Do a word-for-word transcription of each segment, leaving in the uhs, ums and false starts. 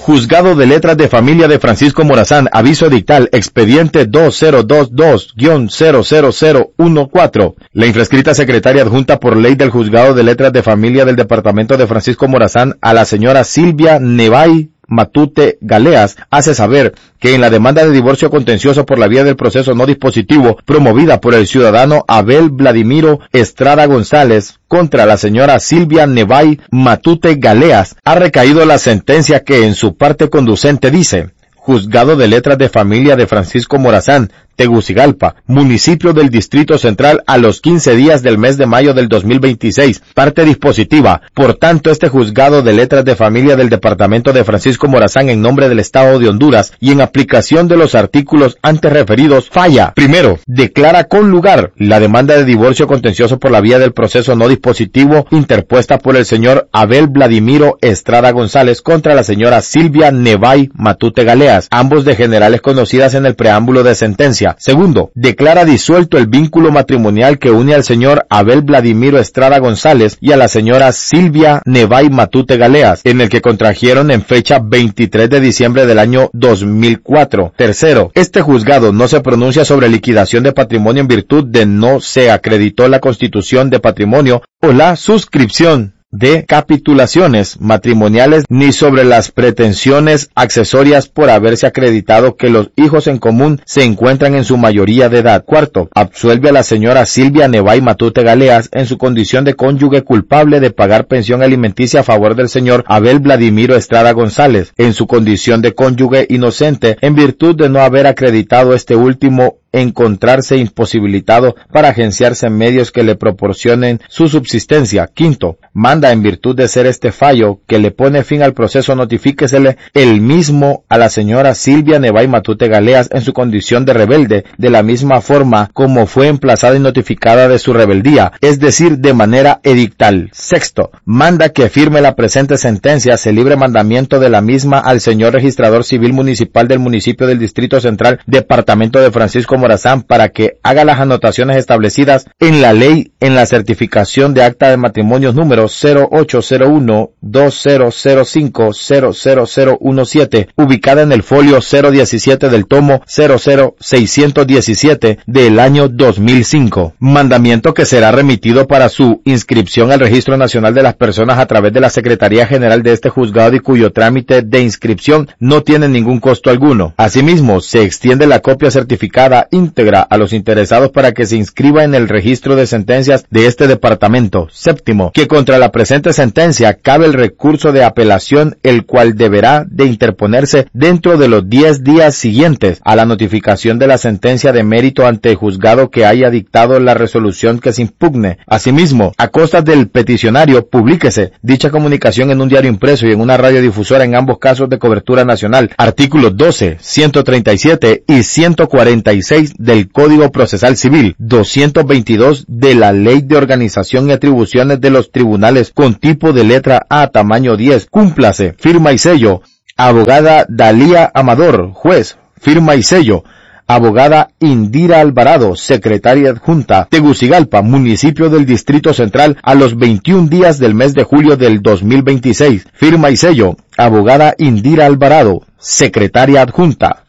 Juzgado de Letras de Familia de Francisco Morazán, aviso edictal, expediente dos cero dos dos guion cero cero cero uno cuatro. La infrascrita secretaria adjunta por ley del Juzgado de Letras de Familia del Departamento de Francisco Morazán a la señora Silvia Nevay Matute Galeas hace saber que en la demanda de divorcio contencioso por la vía del proceso no dispositivo promovida por el ciudadano Abel Vladimiro Estrada González contra la señora Silvia Nevay Matute Galeas ha recaído la sentencia que en su parte conducente dice: Juzgado de Letras de Familia de Francisco Morazán, Tegucigalpa, municipio del Distrito Central, a los quince días del mes de mayo del dos mil veintiséis, parte dispositiva. Por tanto, este Juzgado de Letras de Familia del Departamento de Francisco Morazán, en nombre del Estado de Honduras y en aplicación de los artículos antes referidos, falla. Primero, declara con lugar la demanda de divorcio contencioso por la vía del proceso no dispositivo interpuesta por el señor Abel Vladimiro Estrada González contra la señora Silvia Nevay Matute Galeas, ambos de generales conocidas en el preámbulo de sentencia. Segundo, declara disuelto el vínculo matrimonial que une al señor Abel Vladimiro Estrada González y a la señora Silvia Nevay Matute Galeas, en el que contrajeron en fecha veintitrés de diciembre del año dos mil cuatro. Tercero, este juzgado no se pronuncia sobre liquidación de patrimonio en virtud de no se acreditó la constitución de patrimonio o la suscripción de capitulaciones matrimoniales ni sobre las pretensiones accesorias por haberse acreditado que los hijos en común se encuentran en su mayoría de edad. Cuarto, absuelve a la señora Silvia Nevay Matute Galeas en su condición de cónyuge culpable de pagar pensión alimenticia a favor del señor Abel Vladimiro Estrada González, en su condición de cónyuge inocente en virtud de no haber acreditado este último encontrarse imposibilitado para agenciarse medios que le proporcionen su subsistencia. Quinto, manda en virtud de ser este fallo que le pone fin al proceso, notifíquesele el mismo a la señora Silvia Nevay Matute Galeas en su condición de rebelde, de la misma forma como fue emplazada y notificada de su rebeldía, es decir, de manera edictal. Sexto, manda que firme la presente sentencia, se libre mandamiento de la misma al señor registrador civil municipal del municipio del Distrito Central, Departamento de Francisco Morazán, para que haga las anotaciones establecidas en la ley en la certificación de acta de matrimonios número cero ocho cero uno dos cero cero cinco cero cero cero uno siete, ubicada en el folio cero diecisiete del tomo cero cero seiscientos diecisiete del año dos mil cinco. Mandamiento que será remitido para su inscripción al Registro Nacional de las Personas a través de la Secretaría General de este juzgado y cuyo trámite de inscripción no tiene ningún costo alguno. Asimismo, se extiende la copia certificada íntegra a los interesados para que se inscriba en el registro de sentencias de este departamento. Séptimo, que contra la presente sentencia cabe el recurso de apelación, el cual deberá de interponerse dentro de los diez días siguientes a la notificación de la sentencia de mérito ante el juzgado que haya dictado la resolución que se impugne. Asimismo, a costas del peticionario, publíquese dicha comunicación en un diario impreso y en una radiodifusora en ambos casos de cobertura nacional. Artículos doce, ciento treinta y siete y ciento cuarenta y seis del Código Procesal Civil, doscientos veintidós de la Ley de Organización y Atribuciones de los Tribunales con tipo de letra A tamaño diez. Cúmplase. Firma y sello. Abogada Dalía Amador, juez. Firma y sello. Abogada Indira Alvarado, secretaria adjunta, Tegucigalpa, municipio del Distrito Central, a los veintiún días del mes de julio del dos mil veintiséis. Firma y sello. Abogada Indira Alvarado, secretaria adjunta.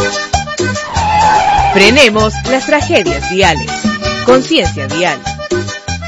Frenemos las tragedias viales. Conciencia vial.